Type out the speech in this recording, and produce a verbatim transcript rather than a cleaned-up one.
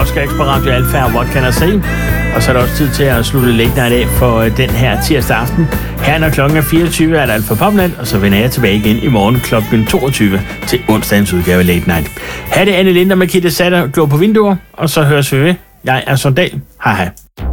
Skaks på Radio Alfa og What Can I Say? Og så er der også tid til at slutte Late Night af for den her tirsdag aften. Her når klokken er fireogtyve er der Alfa Popland, og så vender jeg tilbage igen i morgen klokken toogtyve til onsdagens udgave Late Night. Her er det Anne Lind og Makita Satter, Glå på vinduer, og så høres vi ved. Jeg er Sondal. Hej hej.